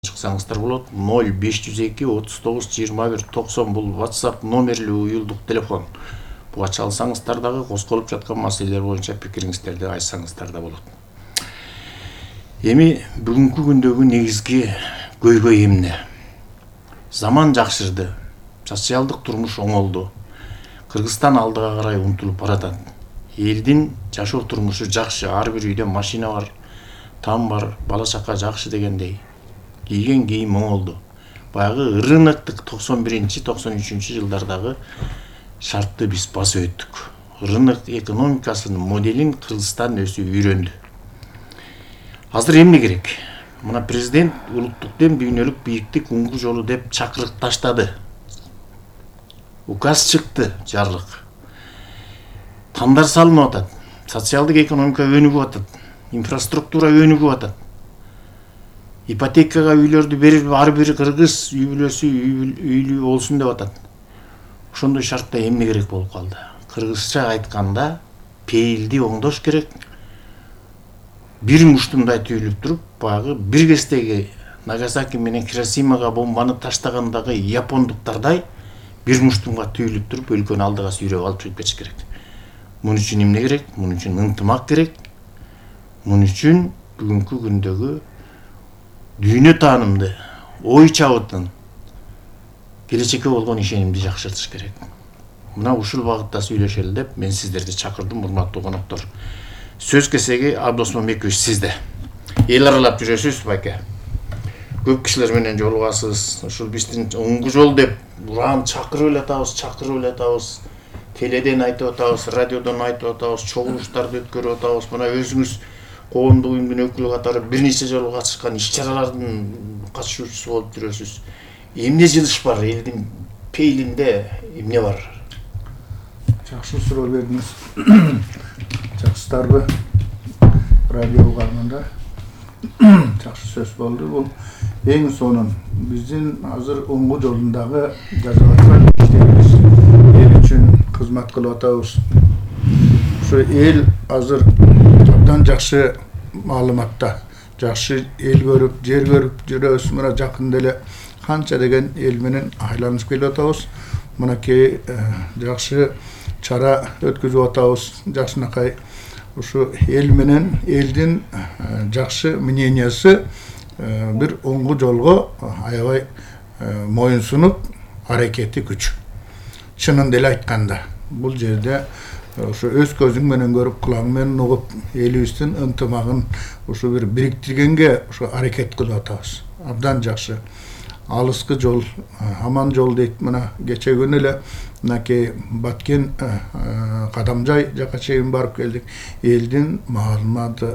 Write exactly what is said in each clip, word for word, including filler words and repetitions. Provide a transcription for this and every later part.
Чыксаңыздар болот. ноль беш жүз эки отуз тогуз жыйырма бир токсон бул WhatsApp номерлүү уюлдук телефон. Буга чалсаңыздар дагы козголуп жаткан маселелер боюнча пикириңиздерди айтсаңыздар да болот. Эми бүгүнкү күндөгү негизги көйгөй эмне? Заман жакшырды. Социалдык турмуш оңолду. Кыргызстан алдыга карай умтулуп баратат. Элдин жашоо турмушу жакшы, ар бир үйдө машина бар, там бар, бала чака жакшы дегендей. Кийген кийим оңолду. Баягы рыноктук токсон биринчи токсон үчүнчү жылдардагы шартты биз басып өттүк. Рынок экономикасынын моделин Кыргызстан өзү үйрөндү. Азыр эмне керек? Мына президент улуттук дем дүйнөлүк бийиктик уңгу жолу деп чакырык таштады. Указ чыкты, жарлык. Тандар салынып атат. Социалдык экономика өнүгүп атат. Инфраструктура өнүгүп атат. Ипотекага үйлөрдү берип, ар бир кыргыз үй бүлөсү үйлүү болсун деп атат. Ошондой шартта эмне керек болуп калды? Кыргызча айтканда, пейилди оңдош керек. Бир муштумдай түйүлүп туруп, баягы бир кездеги Нагасаки менен Хиросимага бомбаны таштагандагы япондуктардай бир муштумга түйүлүп туруп, өлкөнү алдыга сүйрөп алып чыгып кетиш керек. Мун үчүн эмне керек? Мун үчүн ынтымак керек. Мун үчүн бүгүнкү күндөгү дүйнө таанымды, ой чабытын, келечекке болгон ишенимди жакшыртыш керек. Мына ушул багытта сүйлөшөлү деп мен сиздерди чакырдым, урматтуу коноктор. Сөз кесеги Абдосманбекович сизде. Эл аралап жүрөсүз, байке. Көп кишилер менен жолугасыз. Ушул биздин уңгу жол деп уран чакырып эле атабыз, чакырып эле атабыз. Теледен айтып атабыз, радиодон айтып атабыз, чогулуштарды өткөрүп атабыз. Мына өзүңүз коомдук уюмдун өкүлү катары бир нече жолу катышкан иш-чаралардын катышуучусу болуп жүрөсүз. Эмне жылыш бар элдин пейлинде, эмне бар? Жакшы суроо бердиңиз. Жакшытарбы? Радио угарманда жакшы сөз болду. Бул эң сонун биздин азыр оңгу жолундагы жасап аткан иштерибиз. Эл үчүн кызмат кылып атабыз. Ошо эл азыр абдан жакшы маалыматта, жакшы эл көрүп, жер көрүп жүрөбүз. Мына жакында эле канча деген эл менен айланышып келип атабыз. Мынакей жакшы чара өткөзүп атабыз. Жакшынакай ушу эл менен элдин жакшы мнениясы бир оңгу жолго аябай моюнсунуп аракети күч. Чынын деле айтканда, бул жерде ошо өз көзүң менен көрүп, кулагың менен угуп, элибиздин ынтымагын ушу бир бириктиргенге ошо аракет кылып атабыз. Абдан жакшы. Алыскы жол, аман жол дейт. Мына кече күнү эле мынакей Баткен Кадамжай жака чейин барып келдик. Элдин маалыматы,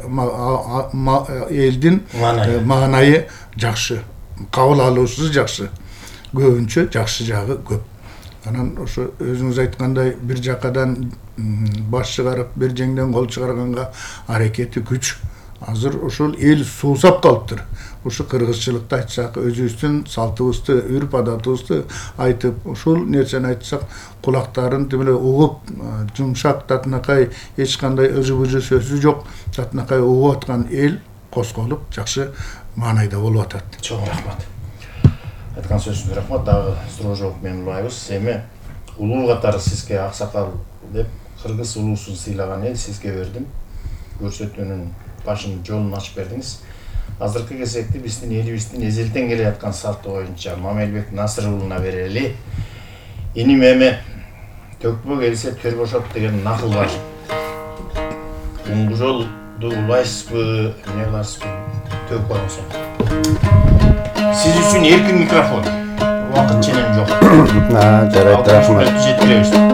элдин маанайы жакшы, кабыл алуусу жакшы. Көбүнчө жакшы жагы көп. Анан ошо өзүңүз айткандай бир жакадан баш чыгарып, бир жеңден кол чыгарганга аракети күч. Азыр ушул эл суусап калыптыр. Ушу кыргызчылыкты айтсак, өзүбүздүн салтыбызды, үрп-адатыбызды айтып, ушул нерсени айтсак, кулактарын тимеле угуп, жумшак татынакай эч кандай ыжы-быжы сөзү жок, татынакай угуп аткан эл козголуп, жакшы маанайда болуп атат. Чоң рахмат. Айткан сөзүңүзгө рахмат. Дагы суроо жооп менен улайбыз. Эми улуу катары сизге аксакал деп кыргыз улуусун сыйлаган эл сизге бердим. Көрсөтүүнүн башын жолун ачып бердиңиз. Азыркы кезекти биздин элибиздин эзелтен келе жаткан салты боюнча Мамелбек Насыр уулуна берели. Иним эми төкпө келсе төр бошот деген накыл бар. Уңгу жолду улайсызбы, эмне кыласызбы? Төк болсо. Сиз үчүн эркин микрофон. Убакыт ченем жок. Жарайт, рахмат.